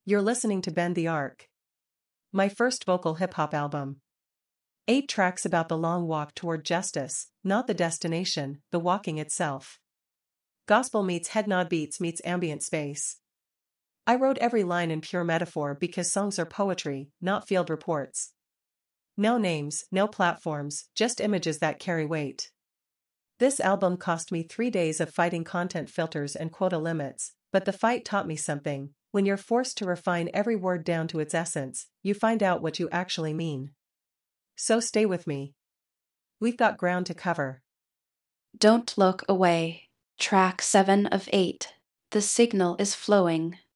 You're listening to Bend the Arc, my first vocal hip-hop album. 8 tracks about the long walk toward justice, not the destination, the walking itself. Gospel meets head nod beats meets ambient space. I wrote every line in pure metaphor because songs are poetry, not field reports. No names, no platforms, just images that carry weight. This album cost me 3 days of fighting content filters and quota limits, but the fight taught me something. When you're forced to refine every word down to its essence, you find out what you actually mean. So stay with me. We've got ground to cover. Don't Look Away, track 7 of 8. The signal is flowing.